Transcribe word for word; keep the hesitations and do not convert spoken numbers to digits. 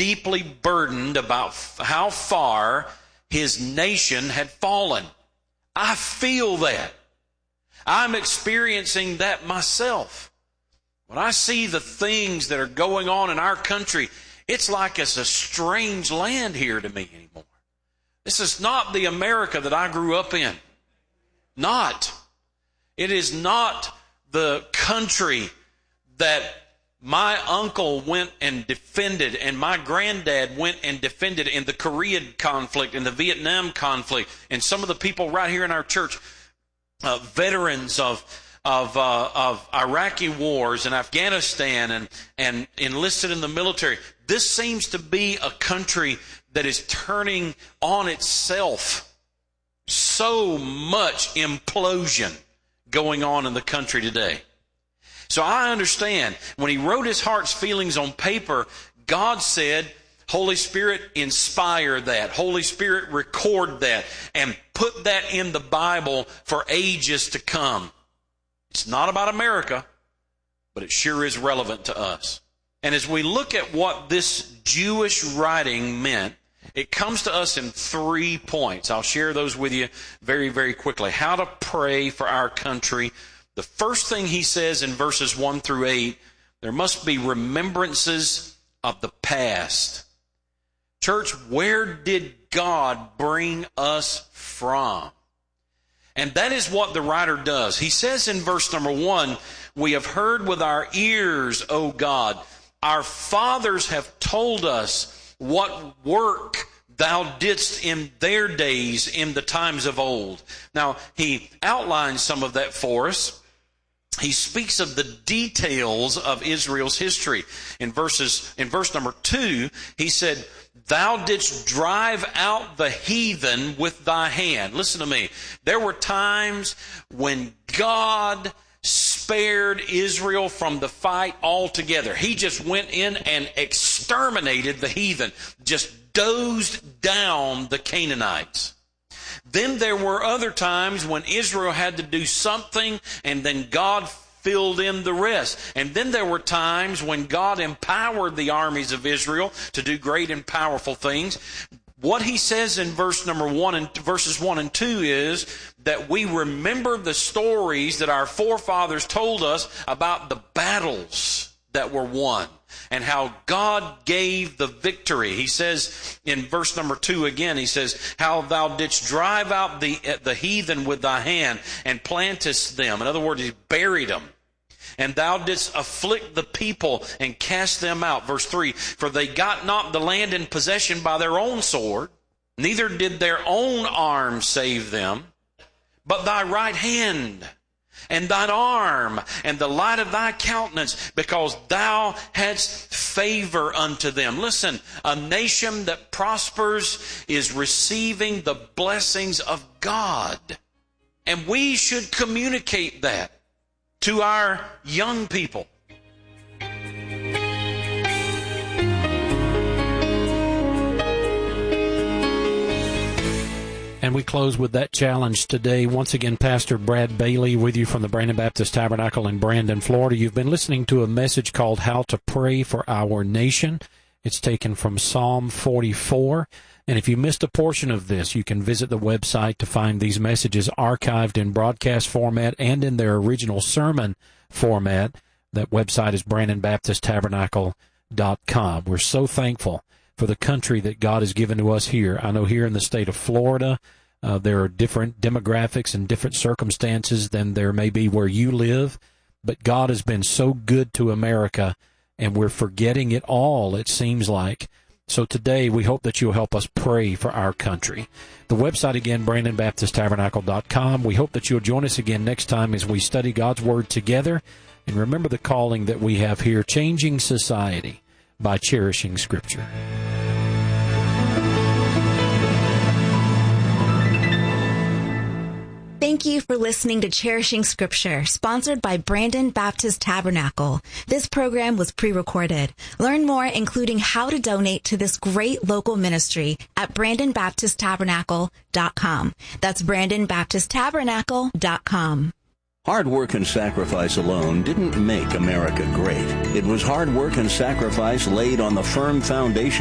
deeply burdened about f- how far his nation had fallen. I feel that. I'm experiencing that myself. When I see the things that are going on in our country, it's like it's a strange land here to me anymore. This is not the America that I grew up in. Not. It is not the country that my uncle went and defended and my granddad went and defended in the Korean conflict, in the Vietnam conflict, and some of the people right here in our church, uh, veterans of of uh, of Iraqi wars and Afghanistan and, and enlisted in the military. This seems to be a country that is turning on itself. So much implosion going on in the country today. So I understand when he wrote his heart's feelings on paper, God said, Holy Spirit, inspire that. Holy Spirit, record that and put that in the Bible for ages to come. It's not about America, but it sure is relevant to us. And as we look at what this Jewish writing meant, it comes to us in three points. I'll share those with you very, very quickly. How to pray for our country. The first thing he says in verses one through eight, there must be remembrances of the past. Church, where did God bring us from? And that is what the writer does. He says in verse number one, we have heard with our ears, O God. Our fathers have told us what work thou didst in their days in the times of old. Now, he outlines some of that for us. He speaks of the details of Israel's history. In verses, in verse number two, he said, thou didst drive out the heathen with thy hand. Listen to me. There were times when God spared Israel from the fight altogether. He just went in and exterminated the heathen, just dozed down the Canaanites. Then there were other times when Israel had to do something and then God filled in the rest. And then there were times when God empowered the armies of Israel to do great and powerful things. What he says in verse number one and verses one and two is that we remember the stories that our forefathers told us about the battles that were won and how God gave the victory. He says in verse number two again, he says, how thou didst drive out the, the heathen with thy hand and plantest them. In other words, he buried them. And thou didst afflict the people and cast them out. Verse three, for they got not the land in possession by their own sword, neither did their own arm save them, but thy right hand and thine arm and the light of thy countenance, because thou hadst favor unto them. Listen, a nation that prospers is receiving the blessings of God. And we should communicate that to our young people. And we close with that challenge today. Once again, Pastor Brad Bailey with you from the Brandon Baptist Tabernacle in Brandon, Florida. You've been listening to a message called How to Pray for Our Nation. It's taken from Psalm forty-four. And if you missed a portion of this, you can visit the website to find these messages archived in broadcast format and in their original sermon format. That website is brandon baptist tabernacle dot com. We're so thankful for the country that God has given to us here. I know here in the state of Florida, uh, there are different demographics and different circumstances than there may be where you live, but God has been so good to America, and we're forgetting it all, it seems like. So today, we hope that you'll help us pray for our country. The website again, brandon baptist tabernacle dot com. We hope that you'll join us again next time as we study God's Word together. And remember the calling that we have here, changing society by cherishing Scripture. Thank you for listening to Cherishing Scripture, sponsored by Brandon Baptist Tabernacle. This program was pre-recorded. Learn more, including how to donate to this great local ministry, at brandon baptist tabernacle dot com. That's brandon baptist tabernacle dot com. Hard work and sacrifice alone didn't make America great. It was hard work and sacrifice laid on the firm foundation